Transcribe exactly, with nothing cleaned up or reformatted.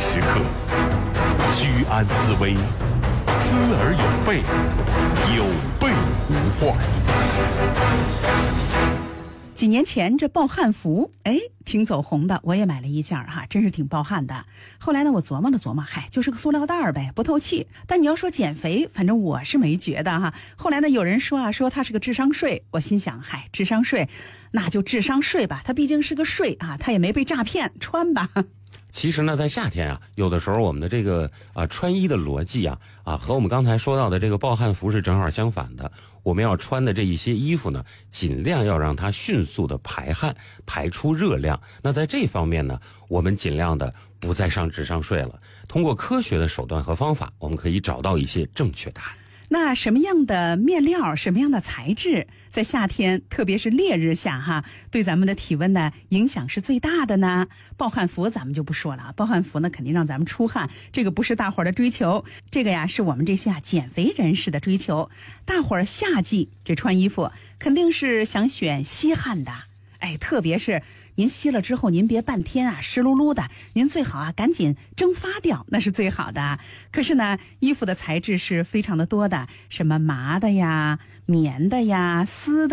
时刻，居安思危，思而有备，有备无患。 几年前这暴汗服，哎，挺走红的，我也买了一件哈，真是挺暴汗的。后来呢，我琢磨了琢磨，嗨，就是个塑料袋呗，不透气。但你要说减肥，反正我是没觉得哈。后来呢，有人说啊，说它是个智商税，我心想，嗨，智商税，那就智商税吧，它毕竟是个税啊，它也没被诈骗，穿吧。 其实呢，在夏天啊，有的时候我们的这个啊穿衣的逻辑啊啊和我们刚才说到的这个暴汗服是正好相反的。我们要穿的这一些衣服呢，尽量要让它迅速的排汗，排出热量。那在这方面呢，我们尽量的不再上智商税了。通过科学的手段和方法，我们可以找到一些正确答案。 那什么样的面料，什么样的材质，在夏天，特别是烈日下哈，对咱们的体温呢影响是最大的呢？暴汗服咱们就不说了，暴汗服呢肯定让咱们出汗，这个不是大伙儿的追求，这个呀是我们这些啊减肥人士的追求。大伙儿夏季这穿衣服肯定是想选吸汗的，哎，特别是您吸了之后，您别半天啊湿漉漉的，您最好啊赶紧蒸发掉，那是最好的。可是呢，衣服的材质是非常的多的，什么麻的呀、棉的呀、丝的。